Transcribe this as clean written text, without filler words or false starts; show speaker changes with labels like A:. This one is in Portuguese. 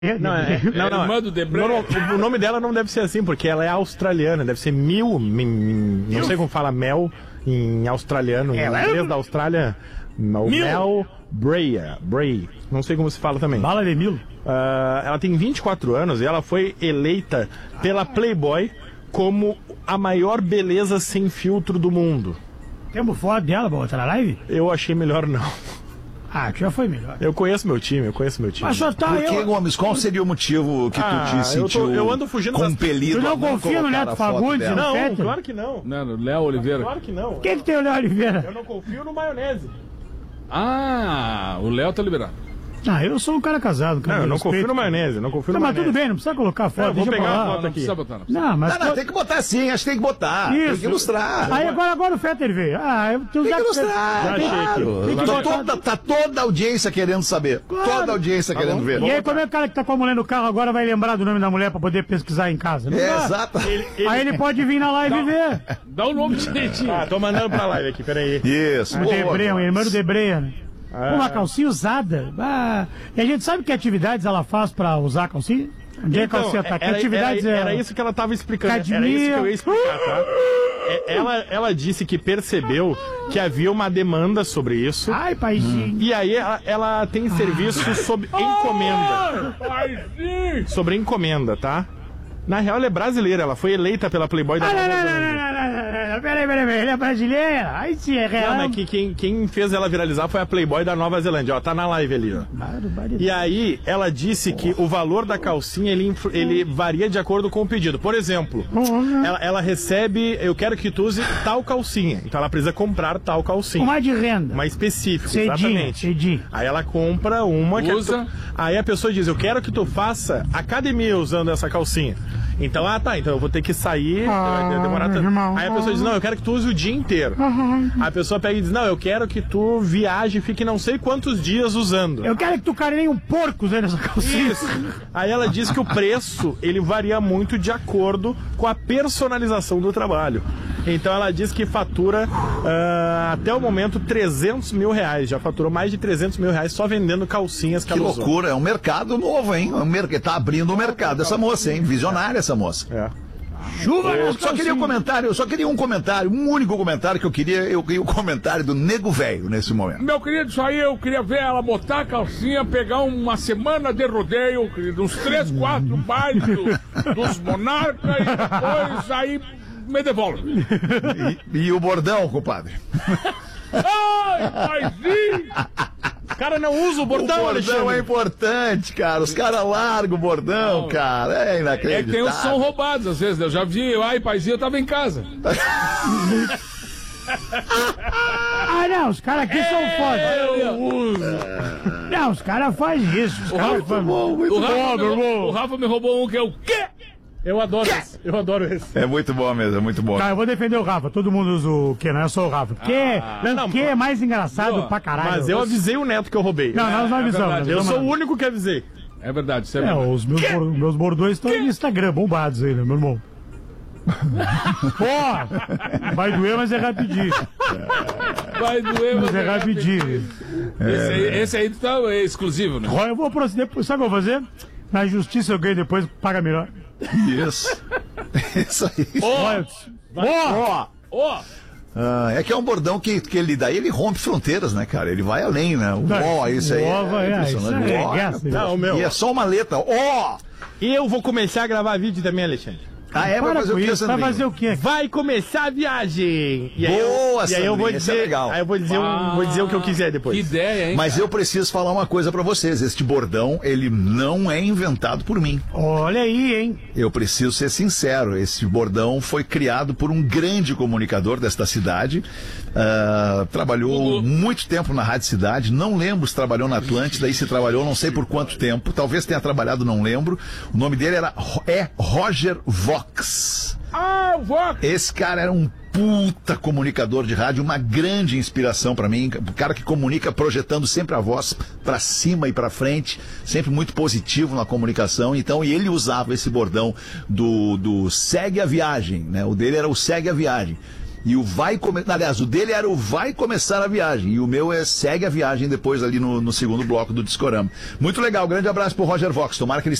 A: Não,
B: Irmã do Debré.
A: O nome dela não deve ser assim, porque ela é australiana, deve ser não sei como fala Mel em australiano, em inglês da Austrália, Mel Bray, não sei como se fala também.
C: Bala de Mil.
A: Ela tem 24 anos e ela foi eleita pela Playboy como a maior beleza sem filtro do mundo.
C: Temos foto dela pra botar na live?
A: Eu achei melhor não.
C: Ah, que já foi melhor.
A: Eu conheço meu time.
C: Mas só tá
D: Por que, Gomes? Qual seria o motivo que tu te sentiu
A: eu ando fugindo
D: compelido?
C: Tu não confia no Neto Fagundes?
A: Não,
C: Fetter?
A: claro que não.
B: Não, no Léo Oliveira.
A: Claro que não.
C: Quem que tem o Léo Oliveira?
A: Eu não confio no maionese.
B: Ah, o Léo tá liberado.
C: Ah, eu sou um cara casado, cara.
A: Não, eu não confio no maionese, não confio no
C: Não, mas
A: maionese.
C: tudo bem, não precisa colocar a foto.
A: Eu vou
C: deixa
A: pegar
C: pra
A: a
C: lá.
A: foto aqui.
B: Precisa botar, não.
C: Não, mas...
D: Não, tem que botar sim, acho que tem que botar.
C: Isso.
D: Tem que ilustrar.
C: Aí agora o Fetter veio.
D: Tem que ilustrar.
A: Já achei aqui.
C: Tem que botar.
D: Tá toda a audiência querendo saber.
C: Claro.
D: Toda a audiência querendo ver.
C: E aí, como é que o cara que tá com a mulher no carro agora vai lembrar do nome da mulher pra poder pesquisar em casa? Não dá.
D: Exato.
C: Aí ele pode vir na live e ver.
B: Dá o nome direitinho.
A: Tô mandando pra live aqui, peraí.
D: Isso.
C: O Debreia, o irmão do Debreia, né? Uma calcinha usada. E a gente sabe que atividades ela faz pra usar a calcinha? Onde é que a calcinha tá? Que atividades
A: era isso que ela tava explicando.
C: Academia.
A: Era isso que eu ia explicar, tá? Ela disse que percebeu que havia uma demanda sobre isso.
C: Ai, paizinho.
A: E aí ela tem serviço sob encomenda. Sobre encomenda, tá? Na real, ela é brasileira, ela foi eleita pela Playboy da Nova Zelândia.
C: Peraí, ele é brasileira? Aí sim, é real.
A: Não, mas que quem fez ela viralizar foi a Playboy da Nova Zelândia, ó, tá na live ali, ó. E aí, ela disse que o valor da calcinha, ele varia de acordo com o pedido. Por exemplo, ela recebe, eu quero que tu use tal calcinha, então ela precisa comprar tal calcinha.
C: Uma de renda.
A: Uma específica,
C: Cedinho,
A: exatamente.
C: cedinho.
A: Aí ela compra uma que
B: Usa.
A: aí a pessoa diz, eu quero que tu faça academia usando essa calcinha. Então, então eu vou ter que sair, vai demorar tanto. Aí a pessoa diz, não, eu quero que tu use o dia inteiro. A pessoa pega e diz, não, eu quero que tu viaje e fique não sei quantos dias usando.
C: Eu quero que tu carinhe um porco usando essa calcinha.
A: Isso. Aí ela diz que o preço, ele varia muito de acordo com a personalização do trabalho. Então ela diz que fatura, até o momento, 300 mil reais. Já faturou mais de 300 mil reais só vendendo calcinhas que ela usou.
D: loucura, é um mercado novo, hein? Tá abrindo o mercado essa moça, hein? Visionária essa moça.
C: Chuva
D: Eu só queria um comentário, um único comentário que eu queria o comentário do Nego Velho nesse momento.
B: Meu querido, isso aí eu queria ver ela botar a calcinha, pegar uma semana de rodeio, querido, uns 3, 4 bailes dos monarcas e depois aí me devolve.
D: E o bordão, compadre?
B: Ai, paizinho!
A: O cara não usa o bordão,
D: O bordão
A: Alexandre.
D: é importante, cara. Os caras largam o bordão, cara. É inacreditável.
B: É que tem os som roubados às vezes, né? Eu já vi, ai, paizinho, eu tava em casa.
C: Não, os caras aqui são foda. Não, os caras fazem isso. Os caras fazem.
B: O Rafa me roubou um que é o quê?
A: Eu adoro esse.
D: É muito bom mesmo, é muito bom.
C: Tá, eu vou defender o Rafa. Todo mundo usa o que, não é só o Rafa. Que é mais engraçado pra caralho.
A: Mas eu avisei o Neto que eu roubei.
C: Não, nós não avisamos.
B: verdade,
A: Eu sou o único que avisei.
B: É verdade, isso é verdade.
C: Os meus bordões estão no Instagram, bombados aí, né, meu irmão? Pô, vai doer, mas é rapidinho.
B: Vai doer,
C: Mas é rapidinho.
B: Esse aí tá exclusivo, né?
C: Eu vou proceder. Sabe o que eu vou fazer? Na justiça eu ganho depois, paga melhor.
D: Isso. Isso aí. É que é um bordão que ele daí ele rompe fronteiras, né, cara? Ele vai além, né? Isso aí impressionante.
A: Não, meu.
D: E é só uma letra.
A: E eu vou começar a gravar vídeo também, Alexandre.
D: Vai fazer o que, Sandrinho?
C: Vai fazer o quê?
A: Vai começar a viagem. E aí
D: Boa,
A: e aí eu vou
D: Sandrinho, esse é
A: dizer,
D: legal.
A: aí eu vou dizer o que eu quiser depois.
B: Que ideia, hein?
D: Mas eu preciso falar uma coisa pra vocês. Este bordão, ele não é inventado por mim.
C: Olha aí, hein?
D: Eu preciso ser sincero. Esse bordão foi criado por um grande comunicador desta cidade. Trabalhou muito tempo na Rádio Cidade. Não lembro se trabalhou na Atlântida. Aí se trabalhou, não sei por quanto tempo. Talvez tenha trabalhado, não lembro. O nome dele é Roger Vox.
B: o Vox!
D: Esse cara era um puta comunicador de rádio, uma grande inspiração pra mim, um cara que comunica projetando sempre a voz pra cima e pra frente, sempre muito positivo na comunicação. Então, e ele usava esse bordão do segue a viagem, né? O dele era o segue a viagem. E o vai começar. Aliás, o dele era o vai começar a viagem. E o meu é segue a viagem depois ali no segundo bloco do Discorama. Muito legal. Grande abraço pro Roger Vox. Tomara que ele